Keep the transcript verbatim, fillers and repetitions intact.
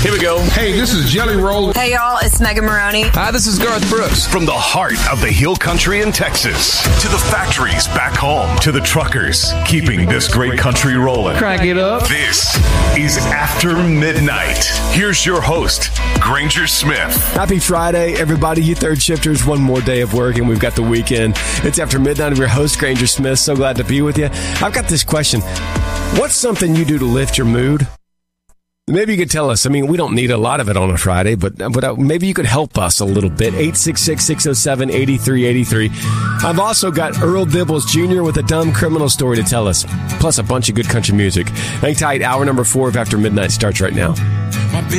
Here we go. Hey, this is Jelly Roll. Hey, y'all, it's Megan Maroney. Hi, this is Garth Brooks. From the heart of the Hill Country in Texas to the factories back home to the truckers keeping this great country rolling. Crank it up. This is After Midnight. Here's your host, Granger Smith. Happy Friday, everybody. You third shifters, one more day of work, and we've got the weekend. It's After Midnight of your host, Granger Smith. So glad to be with you. I've got this question. What's something you do to lift your mood? Maybe you could tell us. I mean, we don't need a lot of it on a Friday, but but uh, maybe you could help us a little bit. eight six six, six oh seven, eight three eight three. I've also got Earl Dibbles Junior with a dumb criminal story to tell us, plus a bunch of good country music. Hang tight. Hour number four of After Midnight starts right now.